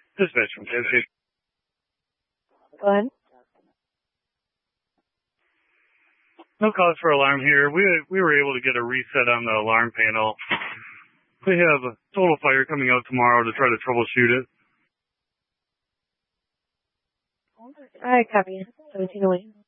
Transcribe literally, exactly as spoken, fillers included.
Dispatch from Cascade. Go ahead. No cause for alarm here. We we were able to get a reset on the alarm panel. We have a total fire coming out tomorrow to try to troubleshoot it. All right, copy. seventeen oh eight.